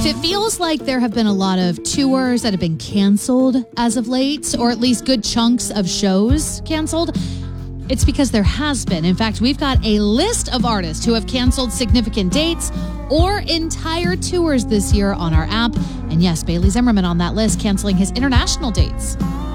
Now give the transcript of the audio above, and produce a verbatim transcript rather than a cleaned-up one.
If it feels like there have been a lot of tours that have been canceled as of late, or at least good chunks of shows canceled, it's because there has been. In fact, we've got a list of artists who have canceled significant dates or entire tours this year on our app. And yes, Bailey Zimmerman on that list, canceling his international dates.